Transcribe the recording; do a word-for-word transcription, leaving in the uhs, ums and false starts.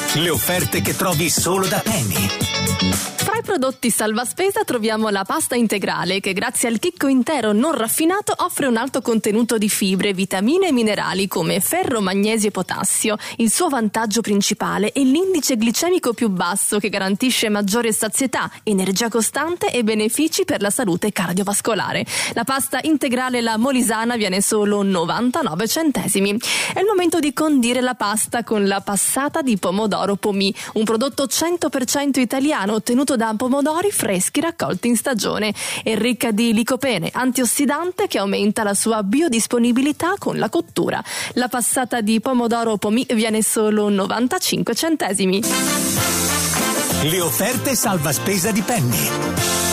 Le offerte che trovi solo da Penny. Tra i prodotti salva spesa troviamo la pasta integrale che grazie al chicco intero non raffinato offre un alto contenuto di fibre, vitamine e minerali come ferro, magnesio e potassio. Il suo vantaggio principale è l'indice glicemico più basso che garantisce maggiore sazietà, energia costante e benefici per la salute cardiovascolare. La pasta integrale La Molisana viene solo novantanove centesimi. È il momento di condire la pasta con la passata di pomodoro Pomì, un prodotto cento per cento italiano ottenuto da pomodori freschi raccolti in stagione. È ricca di licopene, antiossidante che aumenta la sua biodisponibilità con la cottura. La passata di pomodoro Pomì viene solo novantacinque centesimi. Le offerte salva spesa di Penny.